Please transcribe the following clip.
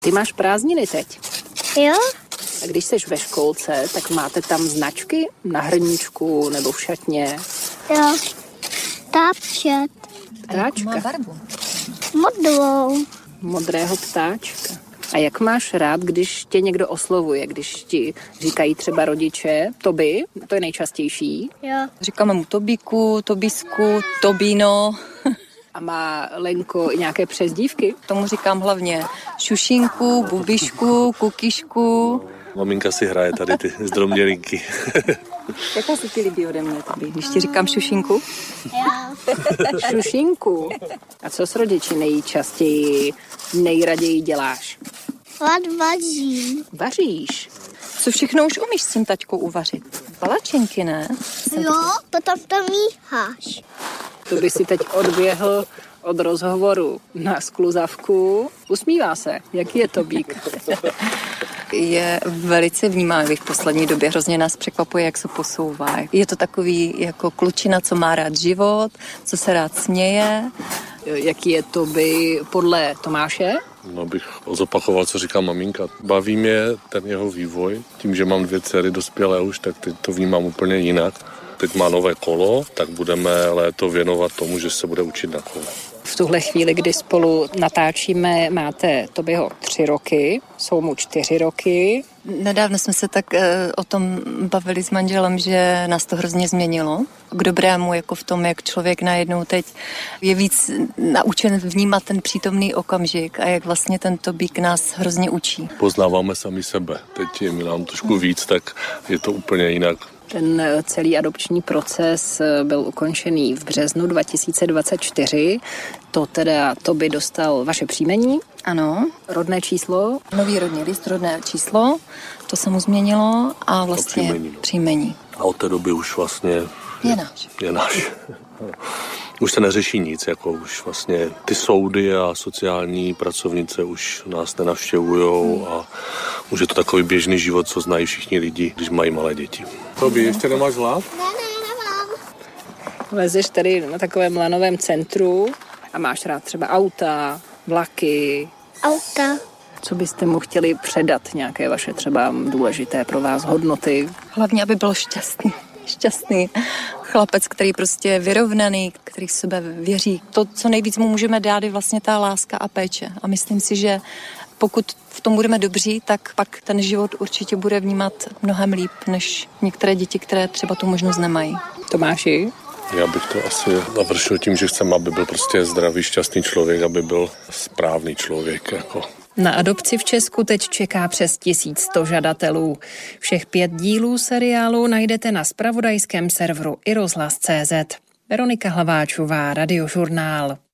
Ty máš prázdniny teď? Jo? A když jsi ve školce, tak máte tam značky na hrníčku nebo v šatně? Jo. Ptáček. Ptáčka? Má barvu. Modrou. Modrého ptáčka. A jak máš rád, když tě někdo oslovuje, když ti říkají třeba rodiče, Toby, to je nejčastější. Jo. Říkáme mu Tobíku, Tobísku, Tobíno. A má Lenko i nějaké přezdívky? Tomu říkám hlavně Šušinku, Bubišku, Kukišku. Maminka si hraje tady ty zdrobnělinky. Jaká se ti líbí ode mě, Tobi, když ti říkám Šušinku? Jo. Šušinku. A co s rodiči nejraději děláš? Vařím. Vaříš? Co všechno už umíš s tím taťkou uvařit? Palačinky, ne? Jo, potom to mícháš. To by si teď odběhl od rozhovoru na skluzavku. Usmívá se. Jaký je Tobík? Je velice vnímavý v poslední době. Hrozně nás překvapuje, jak se posouvá. Je to takový jako klučina, co má rád život, co se rád směje. Jaký je Toby podle Tomáše? No, bych zopakoval, co říká maminka. Baví mě ten jeho vývoj. Tím, že mám 2 dcery dospělé už, tak teď to vnímám úplně jinak. Teď má nové kolo, tak budeme léto věnovat tomu, že se bude učit na kolo. V tuhle chvíli, kdy spolu natáčíme, máte Tobyho 3 roky, jsou mu 4 roky. Nedávno jsme se tak o tom bavili s manželem, že nás to hrozně změnilo. K dobrému, jako v tom, jak člověk najednou teď je víc naučen vnímat ten přítomný okamžik a jak vlastně ten Tobík nás hrozně učí. Poznáváme sami sebe. Teď je mi nám trošku víc, tak je to úplně jinak. Ten celý adopční proces byl ukončený v březnu 2024. To teda Toby dostal vaše příjmení. Ano. Rodné číslo. Nový rodný list, rodné číslo, to se mu změnilo a vlastně příjmení. A od té doby už vlastně Je náš. Už se neřeší nic, jako už vlastně ty soudy a sociální pracovnice už nás nenavštěvujou a už je to takový běžný život, co znají všichni lidi, když mají malé děti. Tobi, ještě nemáš hlad? Nemám. Lezeš tady na takovém lanovém centru a máš rád třeba auta, vlaky. Auta. Co byste mu chtěli předat, nějaké vaše třeba důležité pro vás hodnoty? Hlavně, aby byl šťastný chlapec, který prostě je vyrovnaný, který v sebe věří. To, co nejvíc mu můžeme dát, je vlastně ta láska a péče. A myslím si, že pokud v tom budeme dobří, tak pak ten život určitě bude vnímat mnohem líp, než některé děti, které třeba tu možnost nemají. Tomáši? Já bych to asi navršil tím, že chceme, aby byl prostě zdravý, šťastný člověk, aby byl správný člověk. Jako. Na adopci v Česku teď čeká přes 1100 žadatelů. Všech 5 dílů seriálu najdete na zpravodajském serveru iRozhlas.cz. Veronika Hlaváčová, Radiožurnál.